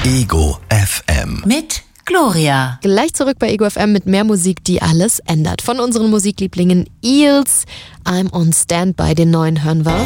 Ego FM. Mit Gloria. Gleich zurück bei Ego FM mit mehr Musik, die alles ändert. Von unseren Musiklieblingen Eels, I'm on Standby, den neuen hören wir.